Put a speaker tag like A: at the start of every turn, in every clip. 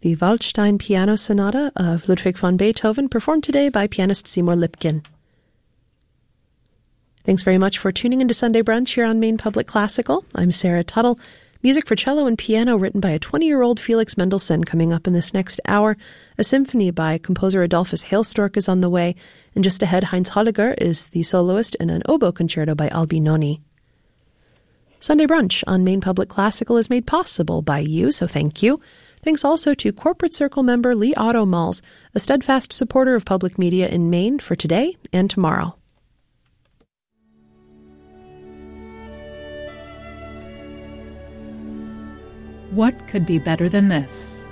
A: the Waldstein Piano Sonata of Ludwig van Beethoven, performed today by pianist Seymour Lipkin. Thanks very much for tuning into Sunday Brunch here on Maine Public Classical. I'm Sarah Tuttle. Music for cello and piano written by a 20-year-old Felix Mendelssohn coming up in this next hour. A symphony by composer Adolphus Hailstork is on the way. And just ahead, Heinz Holliger is the soloist in an oboe concerto by Albinoni. Sunday Brunch on Maine Public Classical is made possible by you, so thank you. Thanks also to Corporate Circle member Lee Otto Malls, a steadfast supporter of public media in Maine for today and tomorrow.
B: What could be better than this?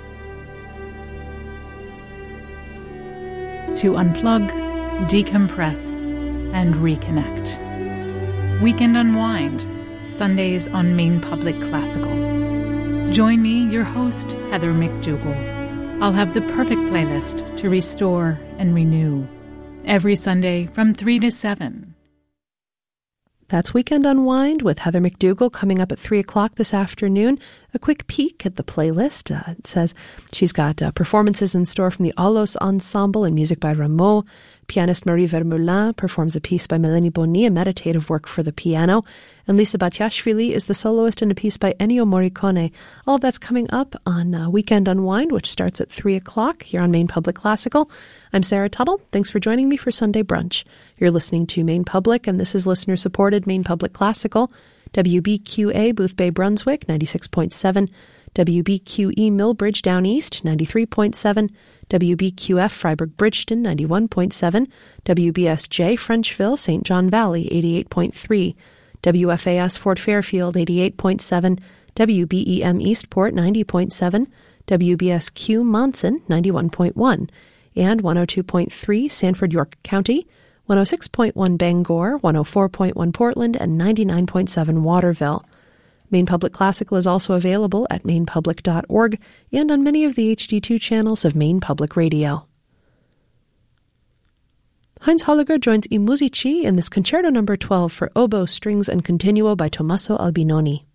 B: To unplug, decompress, and reconnect. Weekend Unwind, Sundays on Maine Public Classical. Join me, your host, Heather McDougall. I'll have the perfect playlist to restore and renew. Every Sunday from 3 to 7.
A: That's Weekend Unwind with Heather McDougall coming up at 3 o'clock this afternoon. A quick peek at the playlist. It says she's got performances in store from the Alos Ensemble and music by Rameau. Pianist Marie Vermeulen performs a piece by Melanie Boni, a meditative work for the piano. And Lisa Batiashvili is the soloist in a piece by Ennio Morricone. All of that's coming up on Weekend Unwind, which starts at 3 o'clock here on Maine Public Classical. I'm Sarah Tuttle. Thanks for joining me for Sunday Brunch. You're listening to Maine Public, and this is listener-supported Maine Public Classical. WBQA, Booth Bay, Brunswick, 96.7. WBQE, Millbridge, Down East, 93.7. WBQF, Freiburg, Bridgeton, 91.7. WBSJ, Frenchville, St. John Valley, 88.3. WFAS, Fort Fairfield, 88.7. WBEM, Eastport, 90.7. WBSQ, Monson, 91.1. And 102.3, Sanford, York County, 106.1 Bangor, 104.1 Portland, and 99.7 Waterville. Maine Public Classical is also available at mainepublic.org and on many of the HD2 channels of Maine Public Radio. Heinz Holliger joins I Musici in this Concerto No. 12 for oboe, strings, and continuo by Tommaso Albinoni.